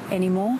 anymore?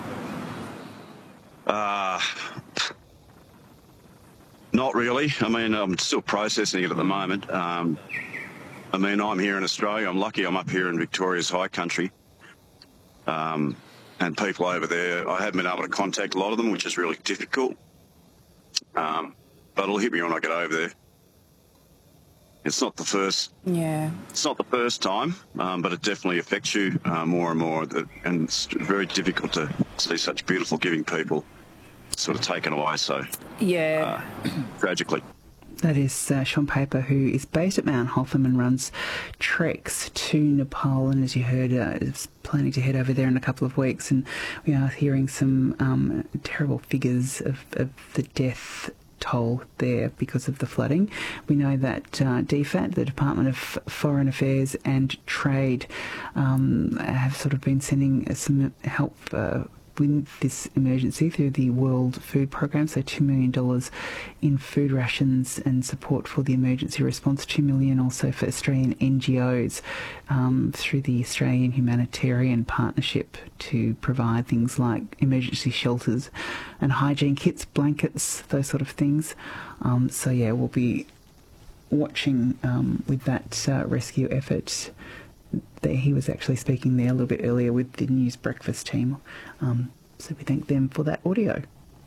Not really. I mean, I'm still processing it at the moment. I mean, I'm here in Australia. I'm lucky I'm up here in Victoria's high country. And people over there, I haven't been able to contact a lot of them, which is really difficult. But it'll hit me when I get over there. It's not the first. Yeah. It's not the first time, but it definitely affects you more and more. And it's very difficult to see such beautiful, giving people sort of taken away so tragically. That is Sean Paper, who is based at Mount Hotham and runs treks to Nepal, and as you heard, is planning to head over there in a couple of weeks. And we are hearing some terrible figures of the death toll there because of the flooding. We know that DFAT, the Department of Foreign Affairs and Trade, have sort of been sending some help with this emergency through the World Food Programme, so $2 million in food rations and support for the emergency response, $2 million also for Australian NGOs through the Australian Humanitarian Partnership to provide things like emergency shelters and hygiene kits, blankets, those sort of things. So yeah, we'll be watching with that rescue effort. He was actually speaking there a little bit earlier with the News Breakfast team. So we thank them for that audio.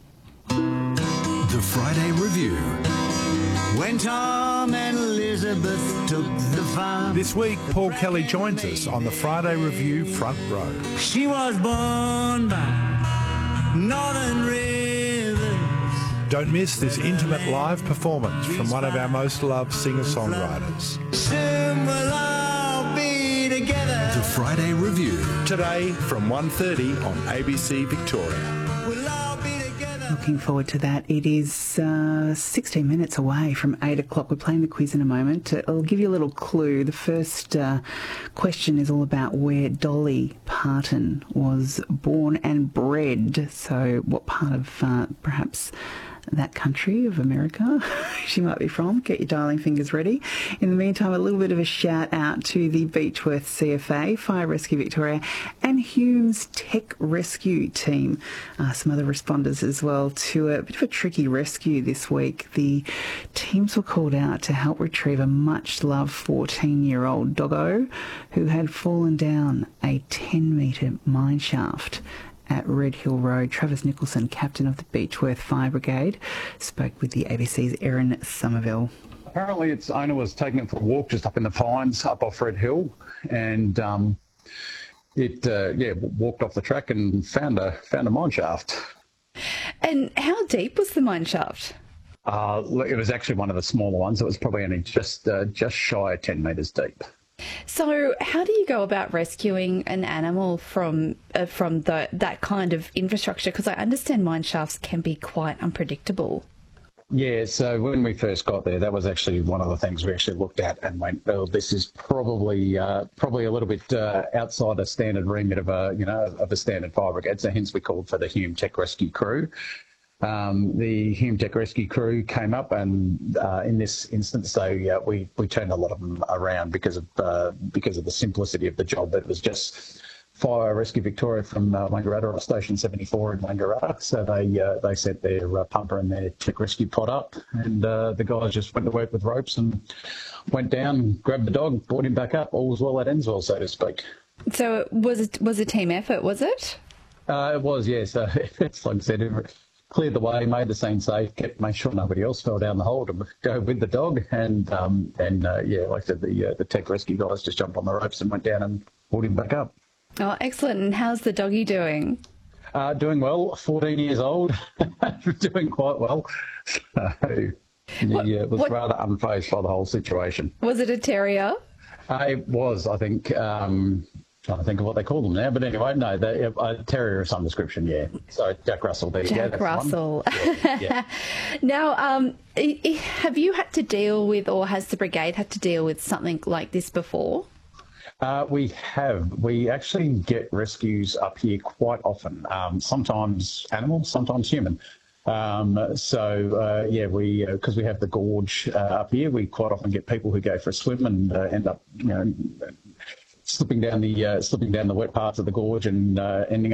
The Friday Review. When Tom and Elizabeth took the farm. This week, Paul Kelly joins us on the Friday Review front row. She was born by Northern Rivers. Don't miss this intimate live performance from one of our most loved singer-songwriters. Soon we'll all be together. The Friday Review. Today from 1:30 on ABC Victoria. We'll all be together. Looking forward to that. It is 16 minutes away from 8 o'clock. We're playing the quiz in a moment. I'll give you a little clue. The first question is all about where Dolly Parton was born and bred. So what part of perhaps that country of America she might be from. Get your dialing fingers ready. In the meantime, a little bit of a shout out to the Beechworth CFA, Fire Rescue Victoria and Humes Tech Rescue team. Some other responders as well to a bit of a tricky rescue this week. The teams were called out to help retrieve a much-loved 14-year-old doggo who had fallen down a 10-metre mine shaft at Red Hill Road. Travis Nicholson, captain of the Beechworth Fire Brigade, spoke with the ABC's Erin Somerville. Apparently its owner was taking it for a walk just up in the pines up off Red Hill, and it walked off the track and found a mine shaft. And how deep was the mine shaft? It was actually one of the smaller ones. It was probably only just shy of 10 metres deep. So how do you go about rescuing an animal from that kind of infrastructure? Because I understand mine shafts can be quite unpredictable. Yeah, so when we first got there, that was actually one of the things we actually looked at and went, "Oh, this is probably a little bit outside a standard remit of a standard fire brigade." So hence we called for the Hume Tech Rescue crew. The Hume Tech Rescue crew came up, and in this instance, we turned a lot of them around because of the simplicity of the job. It was just Fire Rescue Victoria from Wangaratta, or Station 74 in Wangaratta. So they set their pumper and their tech rescue pod up, and the guys just went to work with ropes and went down, grabbed the dog, brought him back up. All was well that ends well, so to speak. So it was a team effort, was it? It was, yeah. So it's like I said, cleared the way, made the scene safe, made sure nobody else fell down the hole to go with the dog, and like I said, the tech rescue guys just jumped on the ropes and went down and pulled him back up. Oh, excellent. And how's the doggy doing? Doing well, 14 years old, doing quite well. So he was rather unfazed by the whole situation. Was it a terrier? It was, I think. Trying to think of what they call them now, but anyway, no, a terrier of some description, yeah. So Jack Russell, there you go. Jack Russell. Yeah. Now, have you had to deal with, or has the brigade had to deal with something like this before? We have. We actually get rescues up here quite often. Sometimes animal, sometimes human. Because we have the gorge up here, we quite often get people who go for a swim and end up, slipping down the wet parts of the gorge and ending